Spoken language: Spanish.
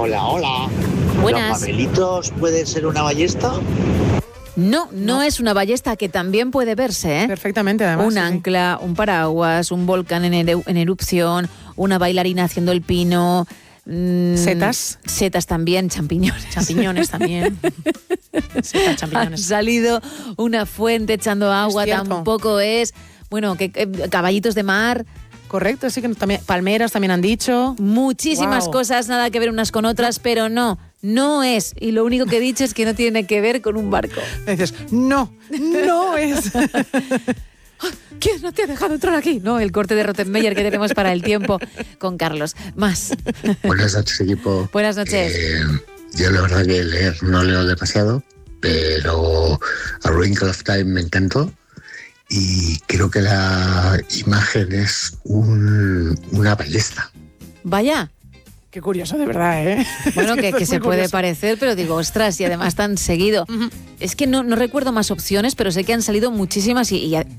Hola, hola. Buenas. ¿Los papelitos pueden ser una ballesta? No es una ballesta, que también puede verse, ¿eh? Perfectamente, además. Un ancla, un paraguas, un volcán en erupción, una bailarina haciendo el pino. Setas también, champiñones. Champiñones también. Setas, Ha champiñones. salido una fuente echando agua, cierto. tampoco es. Bueno, caballitos de mar. Correcto, sí que también. Palmeras también han dicho. Muchísimas Wow. cosas, nada que ver unas con otras, pero no es. Y lo único que he dicho es que no tiene que ver con un barco. Dices, no es. ¿Quién no te ha dejado entrar aquí? No, el corte de Rottenmeier que tenemos para el tiempo con Carlos. Más. Buenas noches, equipo. Buenas noches. Yo la verdad que leer no leo demasiado, pero A Wrinkle of Time me encantó y creo que la imagen es una ballesta. Vaya. Qué curioso, de verdad, ¿eh? Bueno, Es que esto es se muy puede curioso. parecer, pero digo, ostras, y además tan seguido. Es que no recuerdo más opciones, pero sé que han salido muchísimas y